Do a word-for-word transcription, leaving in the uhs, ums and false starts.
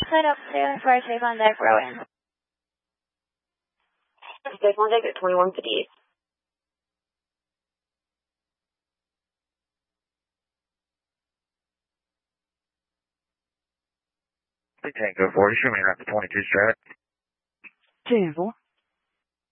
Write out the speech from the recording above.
outside of Salem for safe on deck, Rowan. Safe on deck at twenty-one fifty. Tango forty, show me around the twenty-two strap. Two four.